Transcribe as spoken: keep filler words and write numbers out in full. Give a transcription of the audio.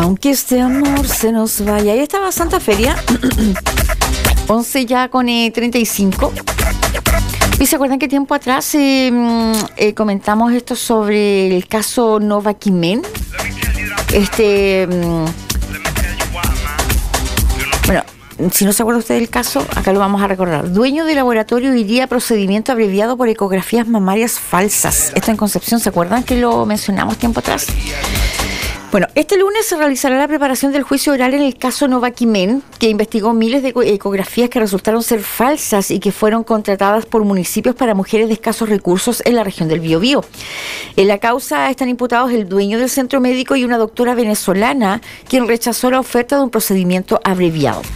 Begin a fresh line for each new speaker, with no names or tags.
Aunque este amor se nos vaya. Ahí estaba Santa Feria. once ya con eh, treinta y cinco. ¿Y se acuerdan que tiempo atrás eh, eh, comentamos esto sobre el caso Novaquimen? Este... Bueno, si no se acuerda usted del caso, acá lo vamos a recordar. Dueño de laboratorio iría procedimiento abreviado por ecografías mamarias falsas. Esto en Concepción, ¿se acuerdan que lo mencionamos tiempo atrás? Bueno, este lunes se realizará la preparación del juicio oral en el caso Novaquimen, que investigó miles de ecografías que resultaron ser falsas y que fueron contratadas por municipios para mujeres de escasos recursos en la región del Biobío. En la causa están imputados el dueño del centro médico y una doctora venezolana, quien rechazó la oferta de un procedimiento abreviado.